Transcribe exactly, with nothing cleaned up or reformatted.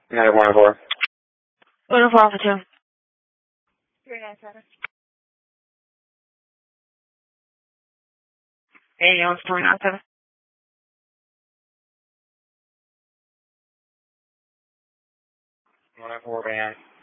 United one oh four. one oh four Alpha two. three nine seven. Hey, I was three nine seven. one oh four band.